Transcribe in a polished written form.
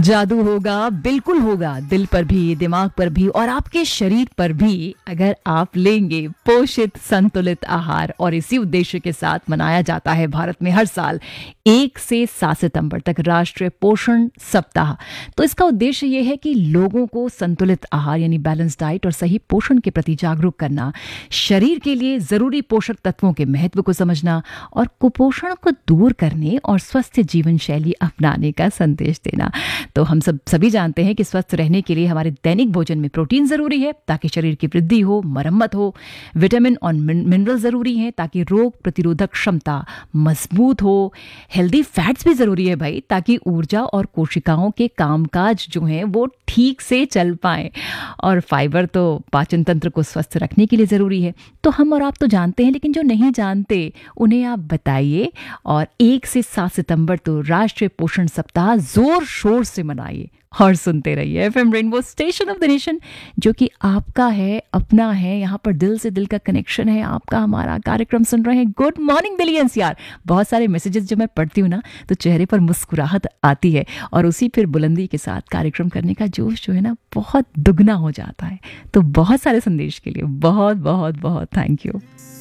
जादू होगा, बिल्कुल होगा, दिल पर भी, दिमाग पर भी और आपके शरीर पर भी, अगर आप लेंगे पोषित संतुलित आहार। और इसी उद्देश्य के साथ मनाया जाता है भारत में हर साल 1 से 7 सितंबर तक राष्ट्रीय पोषण सप्ताह। तो इसका उद्देश्य ये है कि लोगों को संतुलित आहार यानी बैलेंस डाइट और सही पोषण के प्रति जागरूक करना, शरीर के लिए जरूरी पोषक तत्वों के महत्व को समझना और कुपोषण को दूर करने और स्वस्थ जीवन शैली अपनाने का संदेश देना। तो हम सभी जानते हैं कि स्वस्थ रहने के लिए हमारे दैनिक भोजन में प्रोटीन जरूरी है ताकि शरीर की वृद्धि हो, मरम्मत हो। विटामिन और मिनरल जरूरी हैं ताकि रोग प्रतिरोधक क्षमता मजबूत हो। हेल्दी फैट्स भी जरूरी है भाई, ताकि ऊर्जा और कोशिकाओं के कामकाज जो हैं वो ठीक से चल पाएं। और फाइबर तो पाचन तंत्र को स्वस्थ रखने के लिए जरूरी है। तो हम और आप तो जानते हैं, लेकिन जो नहीं जानते उन्हें आप बताइए। और 1 से 7 सितंबर तो राष्ट्रीय पोषण सप्ताह जोर शोर से मनाइए और सुनते रहिए FM rainbow, station of the nation, जो कि आपका है, अपना है। यहाँ पर दिल से दिल का कनेक्शन है। आपका हमारा कार्यक्रम सुन रहे हैं। गुड मॉर्निंग दिलियंस यार। बहुत सारे मैसेजेस जब मैं पढ़ती हूँ ना तो चेहरे पर मुस्कुराहट आती है और उसी फिर बुलंदी के साथ कार्यक्रम करने का जोश जो है ना बहुत दुगना हो जाता है। तो बहुत सारे संदेश के लिए बहुत बहुत बहुत थैंक यू।